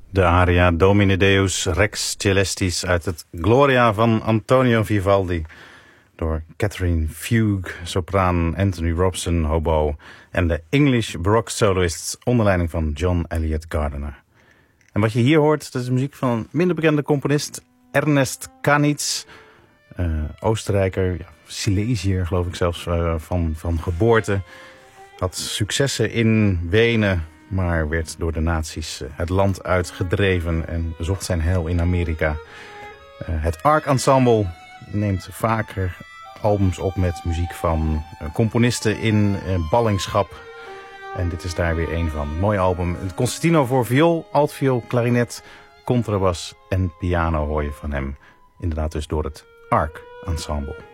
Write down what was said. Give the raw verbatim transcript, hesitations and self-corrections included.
De aria Domine Deus Rex Celestis uit het Gloria van Antonio Vivaldi. Door Catherine Fugue, sopraan, Anthony Robson, hobo en de English Baroque soloists onder leiding van John Eliot Gardiner. En wat je hier hoort, dat is de muziek van een minder bekende componist, Ernest Kanitz, uh, Oostenrijker, ja, Silesiër geloof ik zelfs, uh, van, van geboorte. Had successen in Wenen, maar werd door de nazi's het land uitgedreven en zocht zijn heil in Amerika. Uh, het Ark Ensemble neemt vaker albums op met muziek van uh, componisten in uh, ballingschap. En dit is daar weer een van. Mooi album. Het concertino voor viool, altviool, klarinet, contrabas en piano hoor je van hem. Inderdaad dus door het Ark Ensemble.